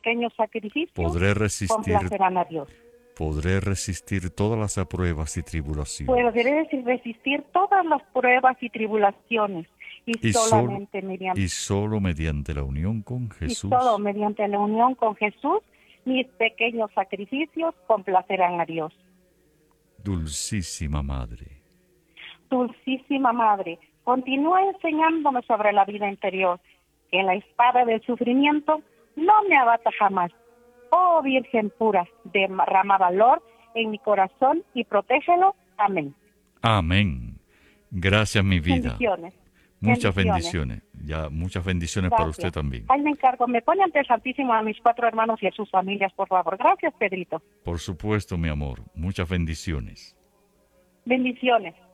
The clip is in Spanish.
pequeños sacrificios podré resistir, complacerán a Dios. podré resistir todas las pruebas y tribulaciones. Podré resistir todas las pruebas y tribulaciones Y solamente mediante y solo mediante la unión con Jesús. Y solo mediante la unión con Jesús, mis pequeños sacrificios complacerán a Dios. Dulcísima Madre, Dulcísima Madre, continúa enseñándome sobre la vida interior, que la espada del sufrimiento no me abata jamás. Oh Virgen pura, derrama valor en mi corazón y protégelo. Amén. amén. Gracias, mi vida. Bendiciones. Muchas bendiciones. Ya, muchas bendiciones para usted también. Ahí me encargo. Me pone ante el Santísimo a mis 4 hermanos y a sus familias, por favor. Gracias, Pedrito. Por supuesto, mi amor. Muchas bendiciones. Bendiciones.